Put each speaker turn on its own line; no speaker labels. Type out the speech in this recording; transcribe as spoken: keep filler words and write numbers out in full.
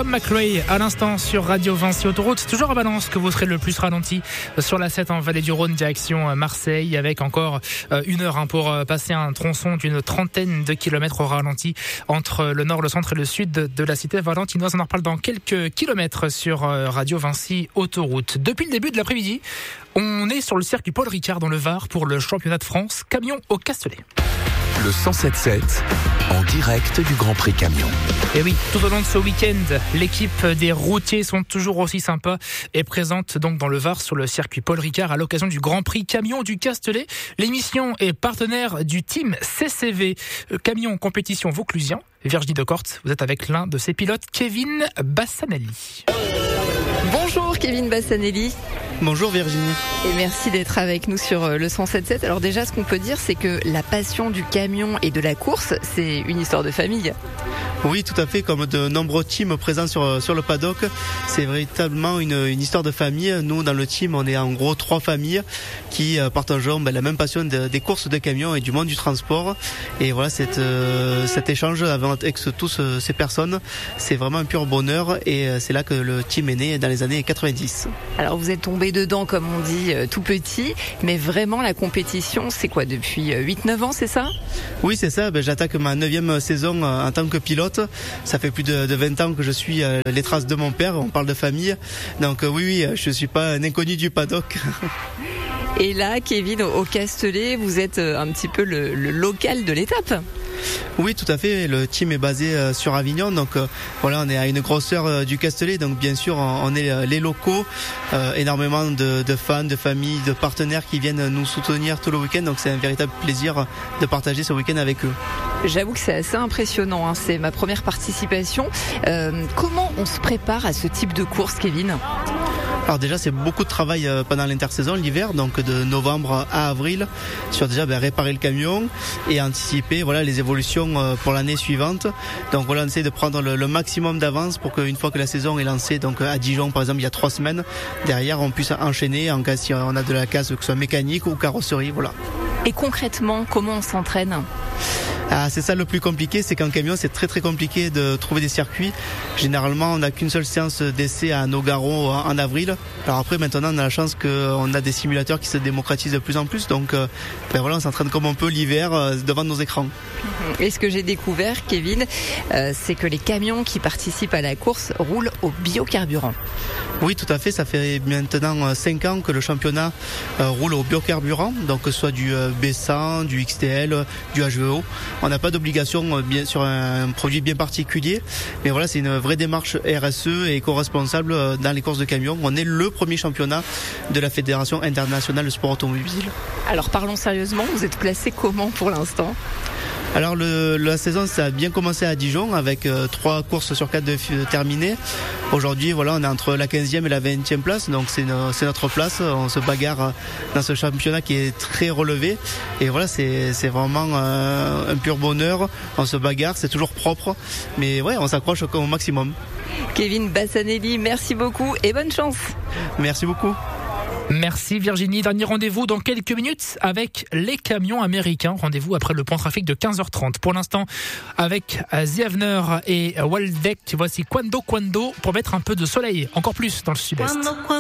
Tom McRae à l'instant sur Radio Vinci Autoroute. C'est toujours à Valence que vous serez le plus ralenti sur la sept en Vallée du Rhône, direction Marseille, avec encore une heure pour passer un tronçon d'une trentaine de kilomètres au ralenti entre le nord, le centre et le sud de la cité valentinoise. On en reparle dans quelques kilomètres sur Radio Vinci Autoroute. Depuis le début de l'après-midi, on est sur le circuit Paul Ricard dans le Var pour le championnat de France camion au Castellet.
Le cent sept sept en direct du Grand Prix Camion.
Et oui, tout au long de ce week-end, l'équipe des routiers sont toujours aussi sympas et présente donc dans le Var sur le circuit Paul Ricard à l'occasion du Grand Prix Camion du Castellet. L'émission est partenaire du team C C V Camion Compétition Vauclusien. Virginie Decorte, vous êtes avec l'un de ses pilotes, Kevin Bassanelli.
Bonjour Kevin Bassanelli.
Bonjour Virginie.
Et merci d'être avec nous sur le cent sept sept. Alors déjà, ce qu'on peut dire, c'est que la passion du camion et de la course, c'est une histoire de famille.
Oui, tout à fait. Comme de nombreux teams présents sur sur le paddock, c'est véritablement une, une histoire de famille. Nous, dans le team, on est en gros trois familles qui euh, partageons ben, la même passion de, des courses de camions et du monde du transport. Et voilà, cette, euh, cet échange avec tous euh, ces personnes, c'est vraiment un pur bonheur. Et euh, c'est là que le team est né dans les années quatre-vingt-dix.
Alors vous êtes tombé dedans, comme on dit, euh, tout petit, mais vraiment la compétition, c'est quoi, depuis huit neuf ans, c'est ça?
Oui, c'est ça. Ben, j'attaque ma neuvième saison euh, en tant que pilote. Ça fait plus de, de vingt ans que je suis euh, les traces de mon père. On parle de famille. Donc euh, oui, oui, je suis pas un inconnu du paddock.
Et là, Kevin, au Castellet, vous êtes un petit peu le, le local de l'étape.
Oui, tout à fait. Le team est basé euh, sur Avignon, donc euh, voilà, on est à une grosseur euh, du Castellet, donc bien sûr, on, on est euh, les locaux, euh, énormément de, de fans, de familles, de partenaires qui viennent nous soutenir tout le week-end, donc c'est un véritable plaisir de partager ce week-end avec eux.
J'avoue que c'est assez impressionnant, hein. C'est ma première participation. Euh, comment on se prépare à ce type de course, Kevin ?
Alors déjà, c'est beaucoup de travail pendant l'intersaison, l'hiver, donc de novembre à avril, sur déjà ben, réparer le camion et anticiper voilà les évolutions pour l'année suivante. Donc voilà, on essaie de prendre le, le maximum d'avance pour qu'une fois que la saison est lancée, donc à Dijon par exemple, il y a trois semaines, derrière on puisse enchaîner en cas si on a de la casse, que ce soit mécanique ou carrosserie, voilà.
Et concrètement, comment on s'entraîne ?
Ah, c'est ça le plus compliqué, c'est qu'en camion c'est très très compliqué de trouver des circuits. Généralement on n'a qu'une seule séance d'essai à Nogaro en avril. Alors après maintenant on a la chance qu'on a des simulateurs qui se démocratisent de plus en plus. Donc ben voilà, on s'entraîne comme on peut l'hiver devant nos écrans.
Et ce que j'ai découvert, Kevin, euh, c'est que les camions qui participent à la course roulent au biocarburant.
Oui, tout à fait. Ça fait maintenant cinq ans que le championnat euh, roule au biocarburant, donc que ce soit du euh, B cent, du X T L, du H V O. On n'a pas d'obligation euh, bien sur un, un produit bien particulier, mais voilà, c'est une vraie démarche R S E et éco-responsable euh, dans les courses de camions. On est le premier championnat de la Fédération internationale de sport automobile.
Alors parlons sérieusement, vous êtes placé comment pour l'instant ?
Alors le, la saison ça a bien commencé à Dijon avec euh, trois courses sur quatre de, de terminées. Aujourd'hui voilà, on est entre la quinzième et la vingtième place, donc c'est, no, c'est notre place. On se bagarre dans ce championnat qui est très relevé et voilà, c'est, c'est vraiment euh, un pur bonheur. On se bagarre, c'est toujours propre, mais ouais, on s'accroche au, au maximum.
Kevin Bassanelli, merci beaucoup et bonne chance.
Merci beaucoup.
Merci Virginie. Dernier rendez-vous dans quelques minutes avec les camions américains. Rendez-vous après le point trafic de quinze heures trente. Pour l'instant, avec The Avener et Waldeck, voici Quando Quando pour mettre un peu de soleil, encore plus dans le sud-est.